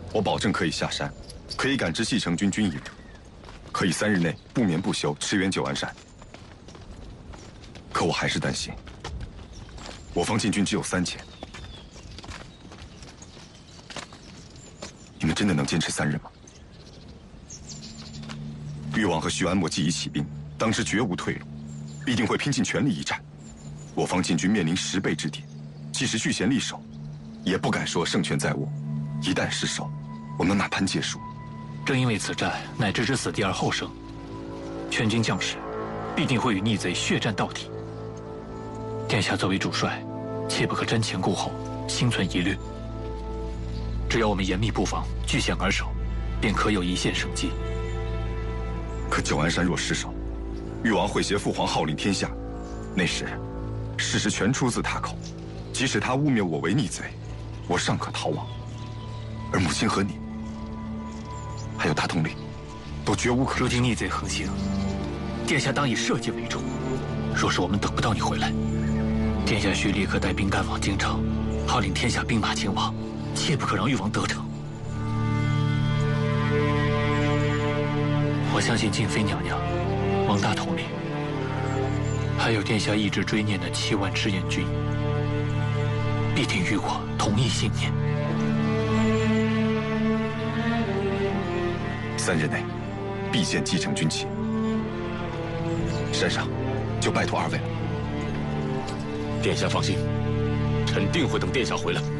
我保证可以下山，可以赶至西城军军营，可以3日内不眠不休驰援九安山。可我还是担心，我方禁军只有3000，你们真的能坚持3日吗？誉王和徐安墨既已起兵，当时绝无退路，必定会拼尽全力一战。我方禁军面临10倍之敌，即使据险力守，也不敢说胜券在握。一旦失守，我们哪攀皆输。 正因为此战乃置之死地而后生，全军将士必定会与逆贼血战到底。殿下作为主帅，切不可瞻前顾后，心存疑虑。只要我们严密布防，据险而守，便可有一线生机。 可九安山若失守，誉王会挟父皇号令天下，那时事实全出自他口。即使他污蔑我为逆贼，我尚可逃亡，而母亲和你，还有大统领，都绝无可能。 如今逆贼横行，殿下当以社稷为重。若是我们等不到你回来，殿下需立刻带兵赶往京城，号令天下兵马前往，切不可让誉王得逞。我相信静妃娘娘、王大统领，还有殿下一直追念的7万赤焰军，必定与我同一信念。 3日内必见继承军旗。山上就拜托2位了。 殿下放心，臣定会等殿下回来。